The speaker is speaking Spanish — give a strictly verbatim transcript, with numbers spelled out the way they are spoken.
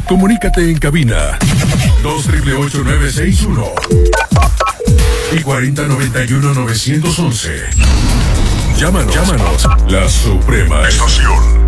Comunícate en cabina dos ocho ocho nueve seis uno y cuarenta noventa y uno novecientos once. Llámanos, llámanos. La Suprema Estación.